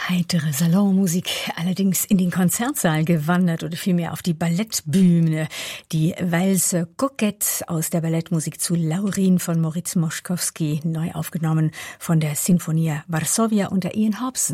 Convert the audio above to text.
heitere Salonmusik, allerdings in den Konzertsaal gewandert oder vielmehr auf die Ballettbühne. Die Valse Coquette aus der Ballettmusik zu Laurin von Moritz Moszkowski, neu aufgenommen von der Sinfonia Varsovia unter Ian Hobson.